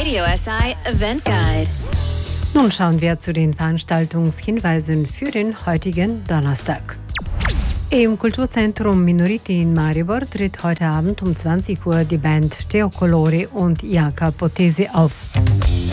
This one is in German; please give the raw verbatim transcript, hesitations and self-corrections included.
Radio S I Event Guide. Nun schauen wir zu den Veranstaltungshinweisen für den heutigen Donnerstag. Im Kulturzentrum Minority in Maribor tritt heute Abend um zwanzig Uhr die Band Teocolori und Jaca Potesi auf.